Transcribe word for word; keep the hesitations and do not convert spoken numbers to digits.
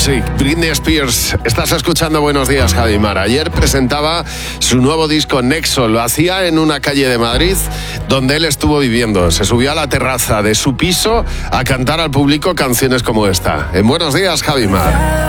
Music, Britney Spears. Estás escuchando Buenos Días, Javimar. Ayer presentaba su nuevo disco Nexo. Lo hacía en una calle de Madrid donde él estuvo viviendo. Se subió a la terraza de su piso a cantar al público canciones como esta. En Buenos Días, Javimar.